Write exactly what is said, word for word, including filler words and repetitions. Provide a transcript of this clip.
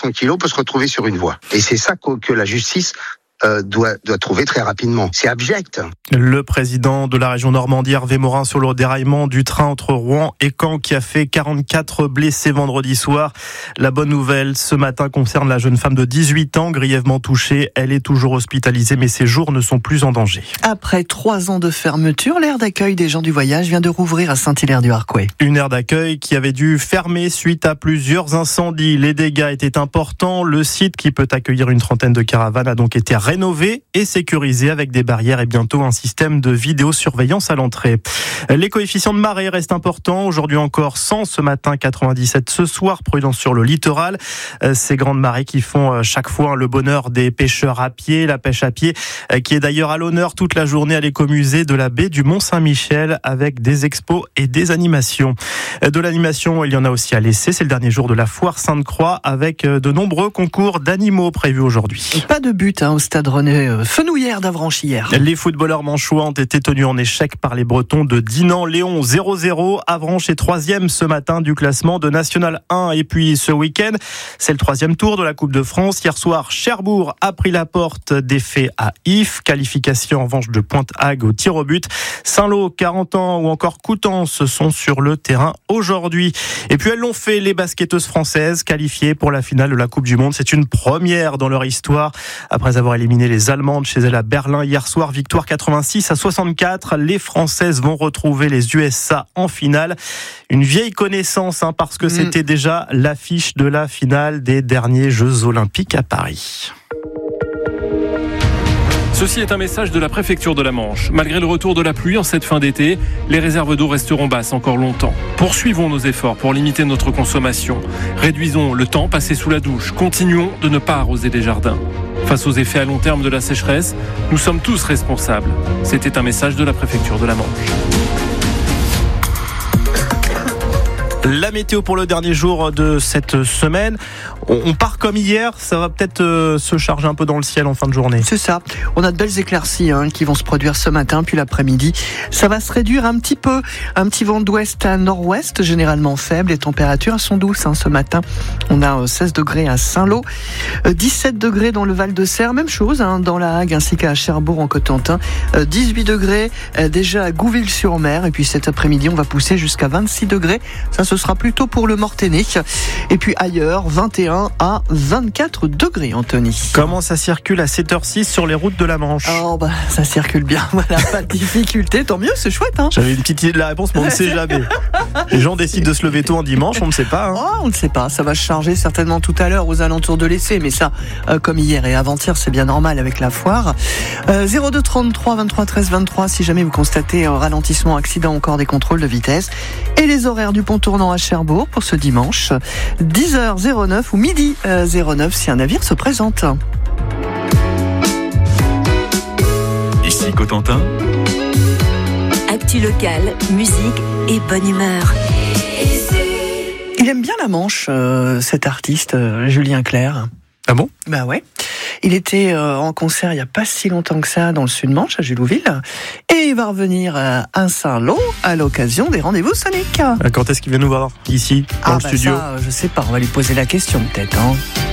soixante kilos peut se retrouver sur une voie. Et c'est ça que, que la justice Euh, doit, doit trouver très rapidement. C'est abject. Le président de la région Normandie, Hervé Morin, sur le déraillement du train entre Rouen et Caen qui a fait quarante-quatre blessés vendredi soir. La bonne nouvelle ce matin concerne la jeune femme de dix-huit ans, grièvement touchée. Elle est toujours hospitalisée, mais ses jours ne sont plus en danger. Après trois ans de fermeture, l'aire d'accueil des gens du voyage vient de rouvrir à Saint-Hilaire-du-Harcouët. Une aire d'accueil qui avait dû fermer suite à plusieurs incendies. Les dégâts étaient importants. Le site, qui peut accueillir une trentaine de caravanes, a donc été rénové et sécurisé avec des barrières et bientôt un système de vidéosurveillance à l'entrée. Les coefficients de marée restent importants. Aujourd'hui encore cent ce matin, quatre-vingt-dix-sept ce soir. Prudence sur le littoral. Ces grandes marées qui font chaque fois le bonheur des pêcheurs à pied. La pêche à pied qui est d'ailleurs à l'honneur toute la journée à l'écomusée de la baie du Mont-Saint-Michel avec des expos et des animations. De l'animation, il y en a aussi à l'Essai. C'est le dernier jour de la foire Sainte-Croix avec de nombreux concours d'animaux prévus aujourd'hui. Et pas de but hein, au stade René Fenouillère d'Avranches hier. Les footballeurs manchois ont été tenus en échec par les Bretons de Dinan-Léon zéro zéro. Avranches est troisième ce matin du classement de National un. Et puis ce week-end, c'est le troisième tour de la Coupe de France. Hier soir, Cherbourg a pris la porte des Fées à Ifs. Qualification en revanche de Pointe-Hague au tir au but. Saint-Lô, quarante ans ou encore Coutances sont sur le terrain aujourd'hui. Et puis elles l'ont fait, les basketteuses françaises qualifiées pour la finale de la Coupe du Monde. C'est une première dans leur histoire. Après avoir éliminé les Allemandes chez elles à Berlin hier soir, victoire quatre-vingt-six à soixante-quatre. Les Françaises vont retrouver les U S A en finale. Une vieille connaissance hein, parce que mmh. c'était déjà l'affiche de la finale des derniers Jeux Olympiques à Paris. Ceci est un message de la préfecture de la Manche. Malgré le retour de la pluie en cette fin d'été, les réserves d'eau resteront basses encore longtemps. Poursuivons nos efforts pour limiter notre consommation. Réduisons le temps passé sous la douche. Continuons de ne pas arroser les jardins. Face aux effets à long terme de la sécheresse, nous sommes tous responsables. C'était un message de la préfecture de la Manche. La météo pour le dernier jour de cette semaine. On part comme hier, ça va peut-être euh, se charger un peu dans le ciel en fin de journée. C'est ça. On a de belles éclaircies hein, qui vont se produire ce matin, puis l'après-midi. Ça va se réduire un petit peu. Un petit vent d'ouest à nord-ouest, généralement faible. Les températures sont douces hein, ce matin. On a seize degrés à Saint-Lô, dix-sept degrés dans le Val-de-Serre. Même chose hein, dans la Hague ainsi qu'à Cherbourg en Cotentin. dix-huit degrés déjà à Gouville-sur-Mer. Et puis cet après-midi, on va pousser jusqu'à vingt-six degrés. Ça, ce sera plutôt pour le Mortainais. Et puis ailleurs, vingt et un à vingt-quatre degrés, Anthony. Comment ça circule à sept heures six sur les routes de la Manche? Oh bah ça circule bien, voilà, pas de difficulté, tant mieux, c'est chouette hein. J'avais une petite idée de la réponse, mais on ne sait jamais. Les gens décident de se lever tôt un dimanche, on ne sait pas. Hein. Oh, on ne sait pas, ça va se charger certainement tout à l'heure aux alentours de l'Essai, mais ça, euh, comme hier et avant-hier, c'est bien normal avec la foire. Euh, zéro deux trente-trois vingt-trois treize vingt-trois si jamais vous constatez un ralentissement, accident, encore des contrôles de vitesse. Et les horaires du pont tournant à Cherbourg pour ce dimanche, dix heures zéro neuf ou midi zéro neuf si un navire se présente. Ici Cotentin. Actu locale, musique et bonne humeur. Il aime bien la Manche, euh, cet artiste, euh, Julien Clerc. Ah bon? Bah ouais. Il était euh, en concert il n'y a pas si longtemps que ça dans le Sud-Manche, à Julouville. Et il va revenir euh, à Saint-Lô à l'occasion des rendez-vous Sonic. Quand est-ce qu'il vient nous voir? Ici, dans ah le bah studio? Ça, je sais pas, on va lui poser la question peut-être. Hein.